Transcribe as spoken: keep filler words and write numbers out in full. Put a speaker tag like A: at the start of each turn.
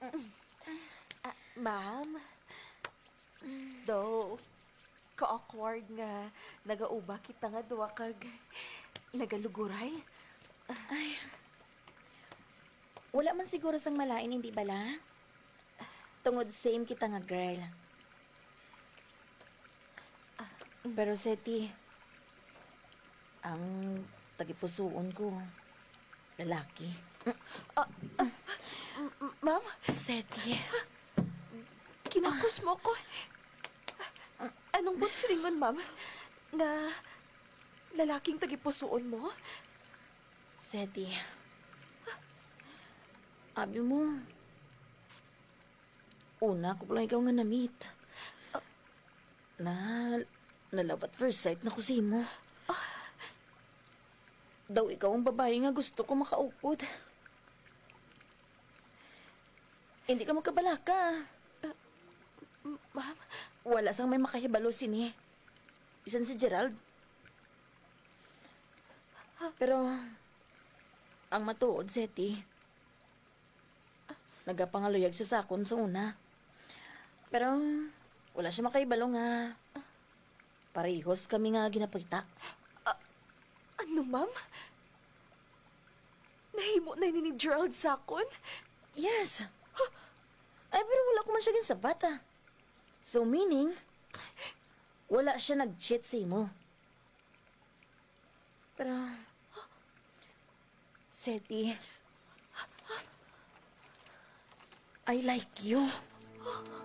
A: Ah, ma'am, do, ka-awkward nga nagauba kita nga duwa kag nagaluguray.
B: Wala man siguro sang malain, hindi bala? Tungod same kita nga girl. Pero Seti, ang tagipusoon ko, lalaki.
A: M- ma'am,
B: Seti,
A: kinakos mo ko. Anong bunsilingon, ma'am? Nga lalaking tagipusoon mo?
B: Seti, abi mo, una ko lang ikaw nga na-meet. Na, na love at first sight na kusi mo. Daw ikaw ang babae nga gusto ko makaupod. Hindi ka magkabalaka.
A: Ma'am,
B: Wala sang may makahibalo sini. Isan si Gerald. Pero, ang matuod, Seti, nagapangaluyag sa sakon sa una. Pero, wala siya makahibalo nga. Parehos kami nga ginapagita.
A: ano, ma'am? Nahimo na ni Gerald sakon?
B: Yes. Ay, pero wala ko man siya ginsabat, ah. So, meaning, wala siya nag-cheat sa imo. Pero, Seti, I like you.